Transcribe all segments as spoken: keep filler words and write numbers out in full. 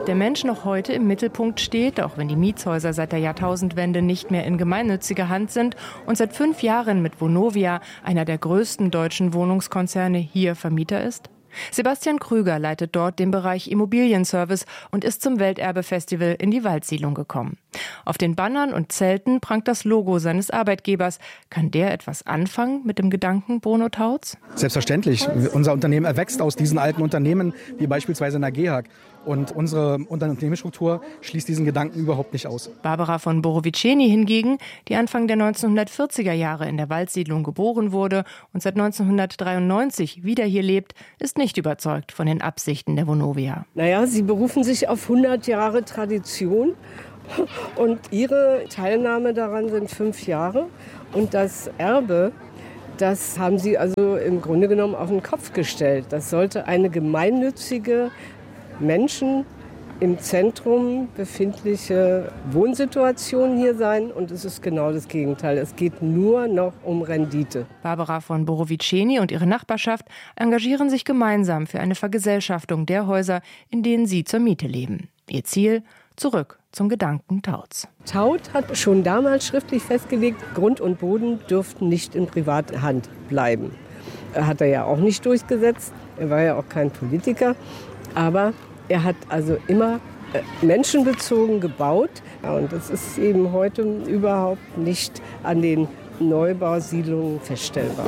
der Mensch noch heute im Mittelpunkt steht, auch wenn die Mietshäuser seit der Jahrtausendwende nicht mehr in gemeinnütziger Hand sind und seit fünf Jahren mit Vonovia, einer der größten deutschen Wohnungskonzerne, hier Vermieter ist? Sebastian Krüger leitet dort den Bereich Immobilienservice und ist zum Welterbe-Festival in die Waldsiedlung gekommen. Auf den Bannern und Zelten prangt das Logo seines Arbeitgebers. Kann der etwas anfangen mit dem Gedanken Bruno Tautz? Selbstverständlich. Unser Unternehmen erwächst aus diesen alten Unternehmen, wie beispielsweise in der GEHAG. Und unsere Unternehmensstruktur schließt diesen Gedanken überhaupt nicht aus. Barbara von Boroviceni hingegen, die Anfang der neunzehnhundertvierziger Jahre in der Waldsiedlung geboren wurde und seit neunzehnhundertdreiundneunzig wieder hier lebt, ist nicht überzeugt von den Absichten der Vonovia. Naja, sie berufen sich auf hundert Jahre Tradition und ihre Teilnahme daran sind fünf Jahre. Und das Erbe, das haben sie also im Grunde genommen auf den Kopf gestellt. Das sollte eine gemeinnützige, Menschen im Zentrum befindliche Wohnsituation hier sein und es ist genau das Gegenteil. Es geht nur noch um Rendite. Barbara von Boroviceni und ihre Nachbarschaft engagieren sich gemeinsam für eine Vergesellschaftung der Häuser, in denen sie zur Miete leben. Ihr Ziel? Zurück zum Gedanken Tautz. Taut hat schon damals schriftlich festgelegt, Grund und Boden dürften nicht in privater Hand bleiben. Hat er ja auch nicht durchgesetzt. Er war ja auch kein Politiker. Aber er hat also immer menschenbezogen gebaut. Und das ist eben heute überhaupt nicht an den Neubausiedlungen feststellbar.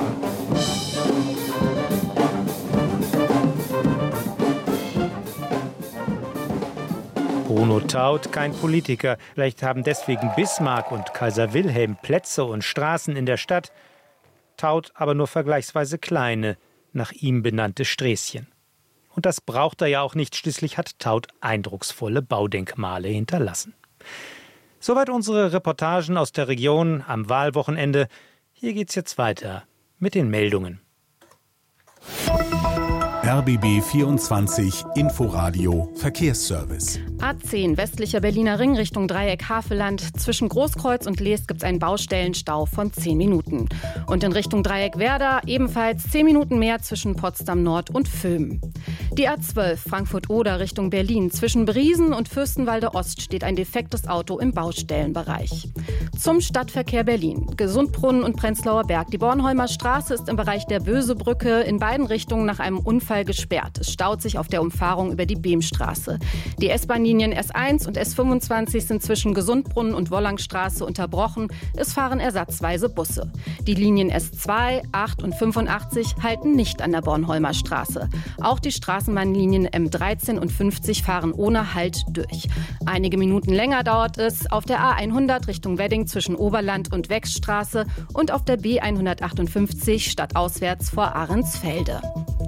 Bruno Taut, kein Politiker. Vielleicht haben deswegen Bismarck und Kaiser Wilhelm Plätze und Straßen in der Stadt. Taut aber nur vergleichsweise kleine, nach ihm benannte Sträßchen. Und das braucht er ja auch nicht, schließlich hat Taut eindrucksvolle Baudenkmale hinterlassen. Soweit unsere Reportagen aus der Region am Wahlwochenende. Hier geht's jetzt weiter mit den Meldungen. R B B vierundzwanzig Inforadio Verkehrsservice. A zehn, westlicher Berliner Ring Richtung Dreieck Havelland. Zwischen Großkreuz und Leest gibt es einen Baustellenstau von zehn Minuten. Und in Richtung Dreieck Werder ebenfalls zehn Minuten mehr zwischen Potsdam Nord und Vülm. Die A zwölf Frankfurt-Oder Richtung Berlin. Zwischen Briesen und Fürstenwalde Ost steht ein defektes Auto im Baustellenbereich. Zum Stadtverkehr Berlin. Gesundbrunnen und Prenzlauer Berg. Die Bornholmer Straße ist im Bereich der Bösebrücke in beiden Richtungen nach einem Unfall gesperrt. Es staut sich auf der Umfahrung über die Beemstraße. Die S-Bahn-Linien S eins und S fünfundzwanzig sind zwischen Gesundbrunnen und Wollangstraße unterbrochen. Es fahren ersatzweise Busse. Die Linien S zwei, acht und fünfundachtzig halten nicht an der Bornholmer Straße. Auch die Straßenbahnlinien M dreizehn und fünfzig fahren ohne Halt durch. Einige Minuten länger dauert es auf der A hundert Richtung Wedding zwischen Oberland und Wechsstraße und auf der B hundertachtundfünfzig stadtauswärts vor Ahrensfelde.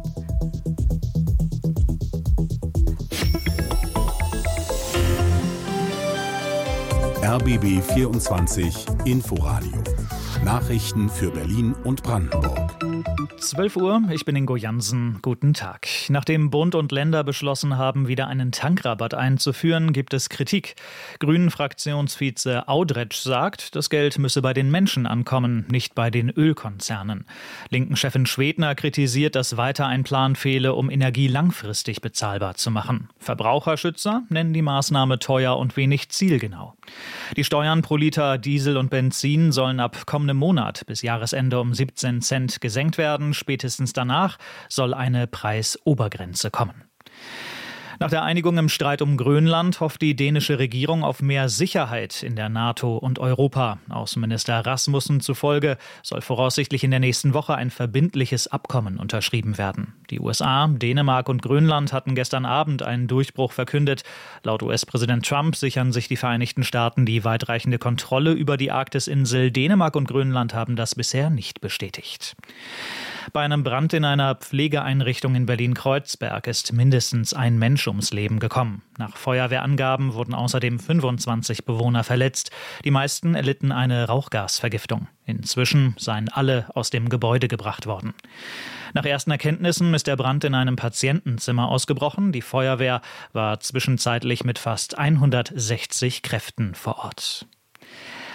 R B B vierundzwanzig Inforadio. Nachrichten für Berlin und Brandenburg. zwölf Uhr, ich bin Ingo Jansen. Guten Tag. Nachdem Bund und Länder beschlossen haben, wieder einen Tankrabatt einzuführen, gibt es Kritik. Grünen-Fraktionsvize Audretsch sagt, das Geld müsse bei den Menschen ankommen, nicht bei den Ölkonzernen. Linken-Chefin Schwedner kritisiert, dass weiter ein Plan fehle, um Energie langfristig bezahlbar zu machen. Verbraucherschützer nennen die Maßnahme teuer und wenig zielgenau. Die Steuern pro Liter Diesel und Benzin sollen ab kommendem Monat bis Jahresende um siebzehn Cent gesenkt werden. Spätestens danach soll eine Preisobergrenze kommen. Nach der Einigung im Streit um Grönland hofft die dänische Regierung auf mehr Sicherheit in der NATO und Europa. Außenminister Rasmussen zufolge soll voraussichtlich in der nächsten Woche ein verbindliches Abkommen unterschrieben werden. Die U S A, Dänemark und Grönland hatten gestern Abend einen Durchbruch verkündet. Laut U S-Präsident Trump sichern sich die Vereinigten Staaten die weitreichende Kontrolle über die Arktisinsel. Dänemark und Grönland haben das bisher nicht bestätigt. Bei einem Brand in einer Pflegeeinrichtung in Berlin-Kreuzberg ist mindestens ein Mensch ums Leben gekommen. Nach Feuerwehrangaben wurden außerdem fünfundzwanzig Bewohner verletzt. Die meisten erlitten eine Rauchgasvergiftung. Inzwischen seien alle aus dem Gebäude gebracht worden. Nach ersten Erkenntnissen ist der Brand in einem Patientenzimmer ausgebrochen. Die Feuerwehr war zwischenzeitlich mit fast hundertsechzig Kräften vor Ort.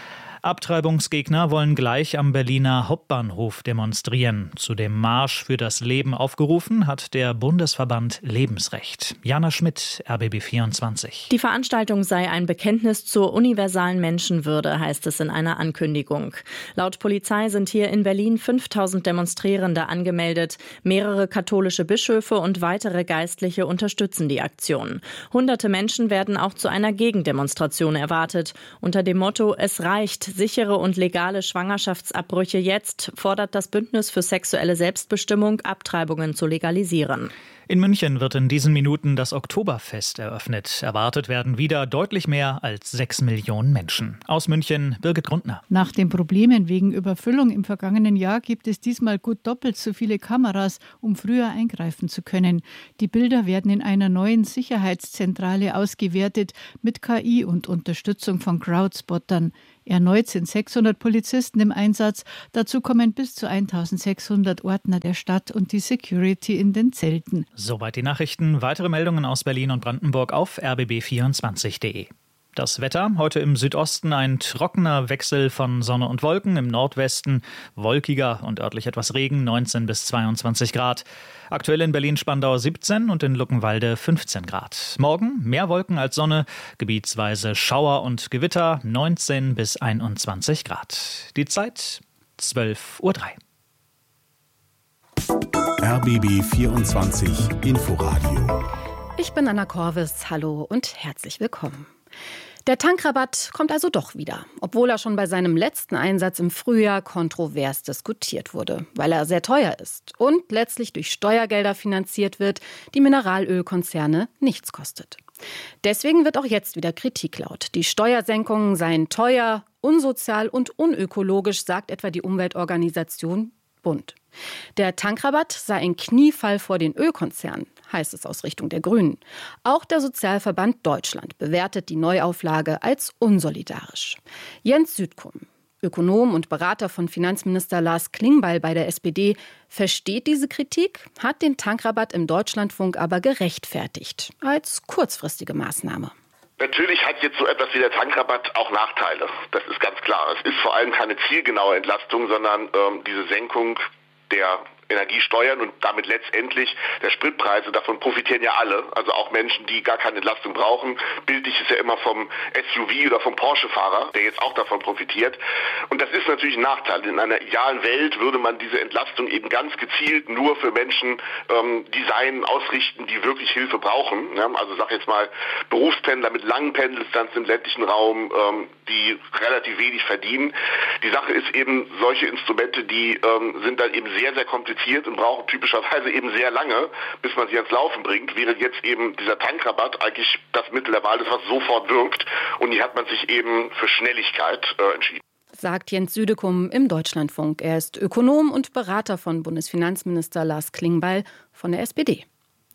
Abtreibungsgegner wollen gleich am Berliner Hauptbahnhof demonstrieren. Zu dem Marsch für das Leben aufgerufen hat der Bundesverband Lebensrecht. Jana Schmidt, R B B vierundzwanzig. Die Veranstaltung sei ein Bekenntnis zur universalen Menschenwürde, heißt es in einer Ankündigung. Laut Polizei sind hier in Berlin fünftausend Demonstrierende angemeldet. Mehrere katholische Bischöfe und weitere Geistliche unterstützen die Aktion. Hunderte Menschen werden auch zu einer Gegendemonstration erwartet. Unter dem Motto „Es reicht, sichere und legale Schwangerschaftsabbrüche jetzt“, fordert das Bündnis für sexuelle Selbstbestimmung, Abtreibungen zu legalisieren. In München wird in diesen Minuten das Oktoberfest eröffnet. Erwartet werden wieder deutlich mehr als sechs Millionen Menschen. Aus München, Birgit Grundner. Nach den Problemen wegen Überfüllung im vergangenen Jahr gibt es diesmal gut doppelt so viele Kameras, um früher eingreifen zu können. Die Bilder werden in einer neuen Sicherheitszentrale ausgewertet mit K I und Unterstützung von Crowdspottern. Erneut sind sechshundert Polizisten im Einsatz. Dazu kommen bis zu eintausendsechshundert Ordner der Stadt und die Security in den Zelten. Soweit die Nachrichten. Weitere Meldungen aus Berlin und Brandenburg auf r b b vierundzwanzig punkt de. Das Wetter, heute im Südosten ein trockener Wechsel von Sonne und Wolken, im Nordwesten wolkiger und örtlich etwas Regen, neunzehn bis zweiundzwanzig Grad. Aktuell in Berlin-Spandau siebzehn und in Luckenwalde fünfzehn Grad. Morgen mehr Wolken als Sonne, gebietsweise Schauer und Gewitter, neunzehn bis einundzwanzig Grad. Die Zeit zwölf Uhr drei. R B B vierundzwanzig Inforadio. Ich bin Anna Korvis, hallo und herzlich willkommen. Der Tankrabatt kommt also doch wieder, obwohl er schon bei seinem letzten Einsatz im Frühjahr kontrovers diskutiert wurde, weil er sehr teuer ist und letztlich durch Steuergelder finanziert wird, die Mineralölkonzerne nichts kostet. Deswegen wird auch jetzt wieder Kritik laut. Die Steuersenkungen seien teuer, unsozial und unökologisch, sagt etwa die Umweltorganisation Bund. Der Tankrabatt sei ein Kniefall vor den Ölkonzernen, heißt es aus Richtung der Grünen. Auch der Sozialverband Deutschland bewertet die Neuauflage als unsolidarisch. Jens Südkum, Ökonom und Berater von Finanzminister Lars Klingbeil bei der S P D, versteht diese Kritik, hat den Tankrabatt im Deutschlandfunk aber gerechtfertigt, als kurzfristige Maßnahme. Natürlich hat jetzt so etwas wie der Tankrabatt auch Nachteile. Das ist ganz klar. Es ist vor allem keine zielgenaue Entlastung, sondern ähm, diese Senkung der Energiesteuern und damit letztendlich der Spritpreise, davon profitieren ja alle, also auch Menschen, die gar keine Entlastung brauchen. Bildlich ist ja immer vom S U V oder vom Porsche-Fahrer, der jetzt auch davon profitiert. Und das ist natürlich ein Nachteil. In einer idealen Welt würde man diese Entlastung eben ganz gezielt nur für Menschen ähm, designen, ausrichten, die wirklich Hilfe brauchen. Ja, also sag jetzt mal Berufspendler mit langen Pendeldistanzen im ländlichen Raum, ähm, die relativ wenig verdienen. Die Sache ist eben, solche Instrumente, die ähm, sind dann eben sehr, sehr kompliziert und brauchen typischerweise eben sehr lange, bis man sie ans Laufen bringt, während jetzt eben dieser Tankrabatt eigentlich das Mittel der Wahl ist, was sofort wirkt. Und hier hat man sich eben für Schnelligkeit äh, entschieden. Sagt Jens Südekum im Deutschlandfunk. Er ist Ökonom und Berater von Bundesfinanzminister Lars Klingbeil von der S P D.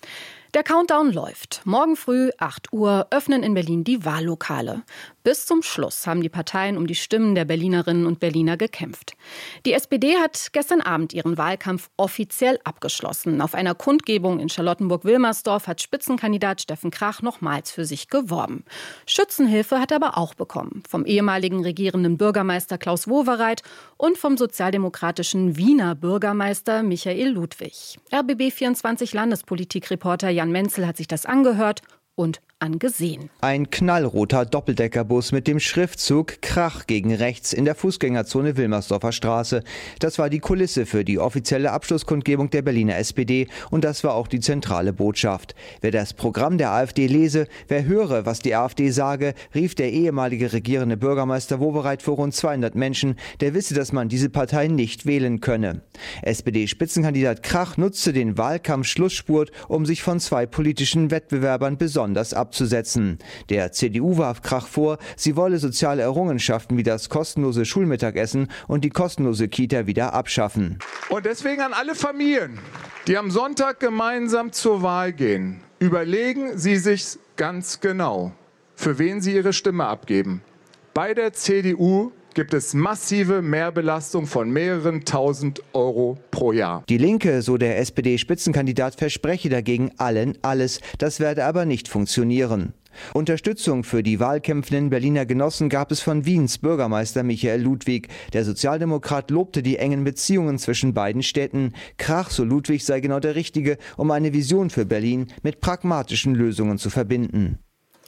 Der Countdown läuft. Morgen früh, acht Uhr, öffnen in Berlin die Wahllokale. Bis zum Schluss haben die Parteien um die Stimmen der Berlinerinnen und Berliner gekämpft. Die S P D hat gestern Abend ihren Wahlkampf offiziell abgeschlossen. Auf einer Kundgebung in Charlottenburg-Wilmersdorf hat Spitzenkandidat Steffen Krach nochmals für sich geworben. Schützenhilfe hat er aber auch bekommen. Vom ehemaligen regierenden Bürgermeister Klaus Wowereit und vom sozialdemokratischen Wiener Bürgermeister Michael Ludwig. R B B vierundzwanzig Landespolitikreporter Jan Menzel hat sich das angehört und angesehen. Ein knallroter Doppeldeckerbus mit dem Schriftzug Krach gegen rechts in der Fußgängerzone Wilmersdorfer Straße. Das war die Kulisse für die offizielle Abschlusskundgebung der Berliner S P D und das war auch die zentrale Botschaft. Wer das Programm der AfD lese, wer höre, was die AfD sage, rief der ehemalige regierende Bürgermeister Wowereit vor rund zweihundert Menschen, der wisse, dass man diese Partei nicht wählen könne. S P D-Spitzenkandidat Krach nutzte den Wahlkampf-Schlussspurt, um sich von zwei politischen Wettbewerbern besonders abzusetzen. abzusetzen. Der C D U warf Krach vor, sie wolle soziale Errungenschaften wie das kostenlose Schulmittagessen und die kostenlose Kita wieder abschaffen. Und deswegen an alle Familien, die am Sonntag gemeinsam zur Wahl gehen, überlegen Sie sich ganz genau, für wen Sie Ihre Stimme abgeben. Bei der C D U gibt es massive Mehrbelastung von mehreren tausend Euro pro Jahr. Die Linke, so der S P D-Spitzenkandidat, verspreche dagegen allen alles. Das werde aber nicht funktionieren. Unterstützung für die wahlkämpfenden Berliner Genossen gab es von Wiens Bürgermeister Michael Ludwig. Der Sozialdemokrat lobte die engen Beziehungen zwischen beiden Städten. Krach, so Ludwig, sei genau der Richtige, um eine Vision für Berlin mit pragmatischen Lösungen zu verbinden.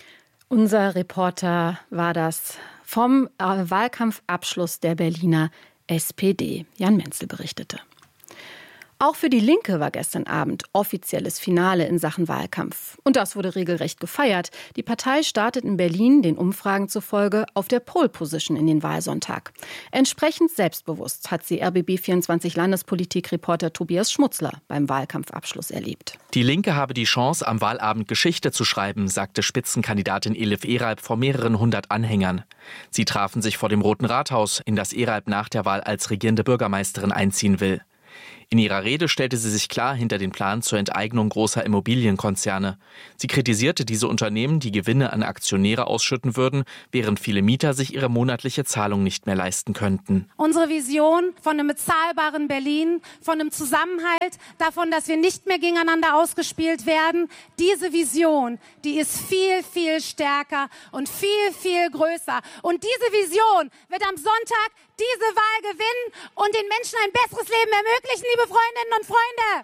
Unser Reporter war das vom Wahlkampfabschluss der Berliner S P D. Jan Menzel berichtete. Auch für die Linke war gestern Abend offizielles Finale in Sachen Wahlkampf. Und das wurde regelrecht gefeiert. Die Partei startet in Berlin, den Umfragen zufolge, auf der Pole-Position in den Wahlsonntag. Entsprechend selbstbewusst hat sie R B B vierundzwanzig Landespolitik-Reporter Tobias Schmutzler beim Wahlkampfabschluss erlebt. Die Linke habe die Chance, am Wahlabend Geschichte zu schreiben, sagte Spitzenkandidatin Elif Eralp vor mehreren hundert Anhängern. Sie trafen sich vor dem Roten Rathaus, in das Eralp nach der Wahl als regierende Bürgermeisterin einziehen will. In ihrer Rede stellte sie sich klar hinter den Plan zur Enteignung großer Immobilienkonzerne. Sie kritisierte diese Unternehmen, die Gewinne an Aktionäre ausschütten würden, während viele Mieter sich ihre monatliche Zahlung nicht mehr leisten könnten. Unsere Vision von einem bezahlbaren Berlin, von einem Zusammenhalt, davon, dass wir nicht mehr gegeneinander ausgespielt werden, diese Vision, die ist viel, viel stärker und viel, viel größer. Und diese Vision wird am Sonntag diese Wahl gewinnen und den Menschen ein besseres Leben ermöglichen, liebe Freundinnen und Freunde.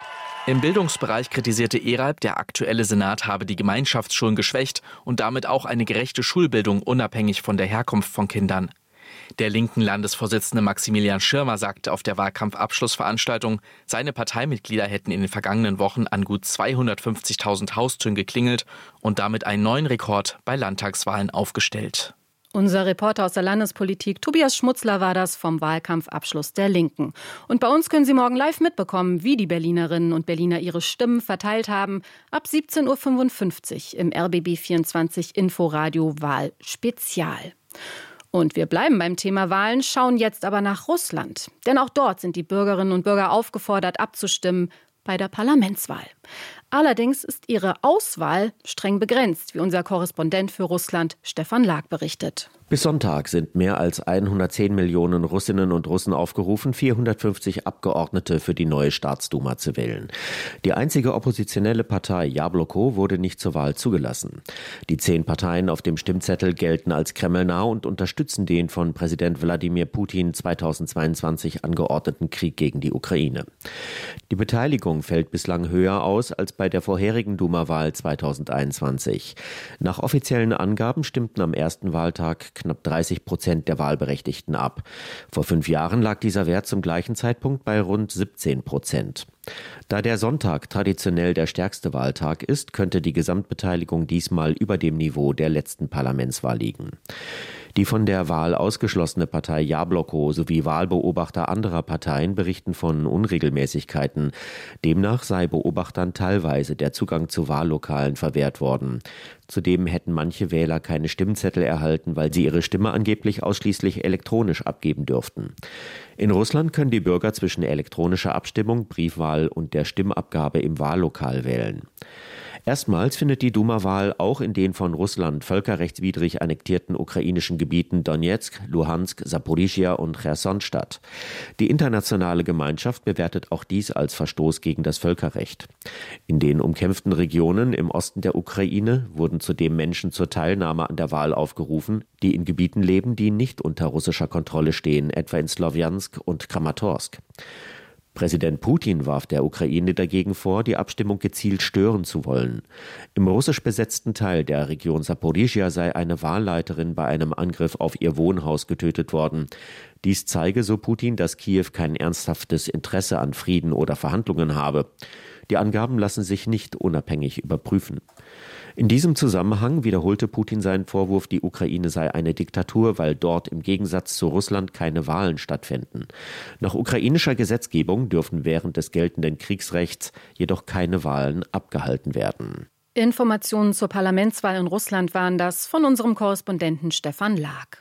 Im Bildungsbereich kritisierte Eralp, der aktuelle Senat habe die Gemeinschaftsschulen geschwächt und damit auch eine gerechte Schulbildung unabhängig von der Herkunft von Kindern. Der linken Landesvorsitzende Maximilian Schirmer sagte auf der Wahlkampfabschlussveranstaltung, seine Parteimitglieder hätten in den vergangenen Wochen an gut zweihundertfünfzigtausend Haustüren geklingelt und damit einen neuen Rekord bei Landtagswahlen aufgestellt. Unser Reporter aus der Landespolitik, Tobias Schmutzler, war das vom Wahlkampfabschluss der Linken. Und bei uns können Sie morgen live mitbekommen, wie die Berlinerinnen und Berliner ihre Stimmen verteilt haben. Ab siebzehn Uhr fünfundfünfzig im R B B vierundzwanzig Inforadio Wahl Spezial. Und wir bleiben beim Thema Wahlen, schauen jetzt aber nach Russland. Denn auch dort sind die Bürgerinnen und Bürger aufgefordert, abzustimmen bei der Parlamentswahl. Allerdings ist ihre Auswahl streng begrenzt, wie unser Korrespondent für Russland Stefan Lag berichtet. Bis Sonntag sind mehr als hundertzehn Millionen Russinnen und Russen aufgerufen, vierhundertfünfzig Abgeordnete für die neue Staatsduma zu wählen. Die einzige oppositionelle Partei Jabloko wurde nicht zur Wahl zugelassen. Die zehn Parteien auf dem Stimmzettel gelten als kremlnah und unterstützen den von Präsident Wladimir Putin zweitausendzweiundzwanzig angeordneten Krieg gegen die Ukraine. Die Beteiligung fällt bislang höher aus als bei der vorherigen Duma-Wahl zweitausendeinundzwanzig. Nach offiziellen Angaben stimmten am ersten Wahltag knapp dreißig Prozent der Wahlberechtigten ab. Vor fünf Jahren lag dieser Wert zum gleichen Zeitpunkt bei rund siebzehn Prozent. Da der Sonntag traditionell der stärkste Wahltag ist, könnte die Gesamtbeteiligung diesmal über dem Niveau der letzten Parlamentswahl liegen. Die von der Wahl ausgeschlossene Partei Jabloko sowie Wahlbeobachter anderer Parteien berichten von Unregelmäßigkeiten. Demnach sei Beobachtern teilweise der Zugang zu Wahllokalen verwehrt worden. Zudem hätten manche Wähler keine Stimmzettel erhalten, weil sie ihre Stimme angeblich ausschließlich elektronisch abgeben dürften. In Russland können die Bürger zwischen elektronischer Abstimmung, Briefwahl und der Stimmabgabe im Wahllokal wählen. Erstmals findet die Duma-Wahl auch in den von Russland völkerrechtswidrig annektierten ukrainischen Gebieten Donetsk, Luhansk, Saporischschja und Cherson statt. Die internationale Gemeinschaft bewertet auch dies als Verstoß gegen das Völkerrecht. In den umkämpften Regionen im Osten der Ukraine wurden zudem Menschen zur Teilnahme an der Wahl aufgerufen, die in Gebieten leben, die nicht unter russischer Kontrolle stehen, etwa in Slowjansk und Kramatorsk. Präsident Putin warf der Ukraine dagegen vor, die Abstimmung gezielt stören zu wollen. Im russisch besetzten Teil der Region Saporischschja sei eine Wahlleiterin bei einem Angriff auf ihr Wohnhaus getötet worden. Dies zeige, so Putin, dass Kiew kein ernsthaftes Interesse an Frieden oder Verhandlungen habe. Die Angaben lassen sich nicht unabhängig überprüfen. In diesem Zusammenhang wiederholte Putin seinen Vorwurf, die Ukraine sei eine Diktatur, weil dort im Gegensatz zu Russland keine Wahlen stattfinden. Nach ukrainischer Gesetzgebung dürfen während des geltenden Kriegsrechts jedoch keine Wahlen abgehalten werden. Informationen zur Parlamentswahl in Russland waren das von unserem Korrespondenten Stefan Lag.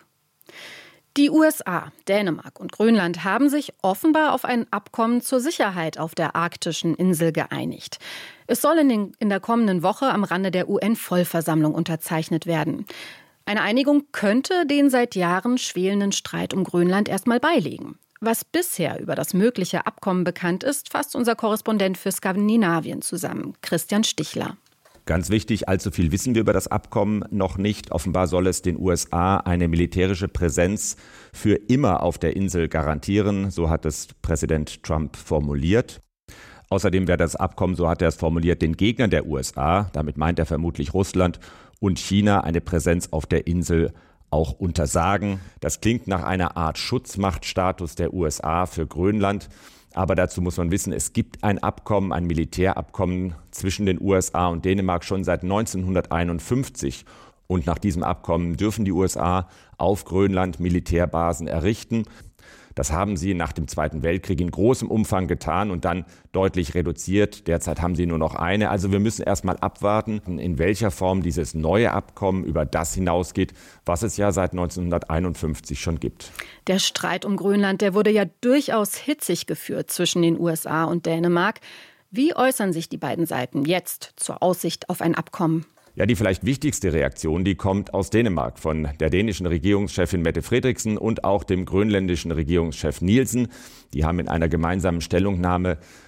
Die U S A, Dänemark und Grönland haben sich offenbar auf ein Abkommen zur Sicherheit auf der arktischen Insel geeinigt. Es soll in, den, in der kommenden Woche am Rande der U N-Vollversammlung unterzeichnet werden. Eine Einigung könnte den seit Jahren schwelenden Streit um Grönland erstmal beilegen. Was bisher über das mögliche Abkommen bekannt ist, fasst unser Korrespondent für Skandinavien zusammen, Christian Stichler. Ganz wichtig, allzu viel wissen wir über das Abkommen noch nicht. Offenbar soll es den U S A eine militärische Präsenz für immer auf der Insel garantieren. So hat es Präsident Trump formuliert. Außerdem werde das Abkommen, so hat er es formuliert, den Gegnern der U S A, damit meint er vermutlich Russland und China, eine Präsenz auf der Insel auch untersagen. Das klingt nach einer Art Schutzmachtstatus der U S A für Grönland. Aber dazu muss man wissen, es gibt ein Abkommen, ein Militärabkommen zwischen den U S A und Dänemark schon seit neunzehnhunderteinundfünfzig. Und nach diesem Abkommen dürfen die U S A auf Grönland Militärbasen errichten. Das haben sie nach dem Zweiten Weltkrieg in großem Umfang getan und dann deutlich reduziert. Derzeit haben sie nur noch eine. Also wir müssen erst mal abwarten, in welcher Form dieses neue Abkommen über das hinausgeht, was es ja seit neunzehnhunderteinundfünfzig schon gibt. Der Streit um Grönland, der wurde ja durchaus hitzig geführt zwischen den U S A und Dänemark. Wie äußern sich die beiden Seiten jetzt zur Aussicht auf ein Abkommen? Ja, die vielleicht wichtigste Reaktion, die kommt aus Dänemark von der dänischen Regierungschefin Mette Frederiksen und auch dem grönländischen Regierungschef Nielsen. Die haben in einer gemeinsamen Stellungnahme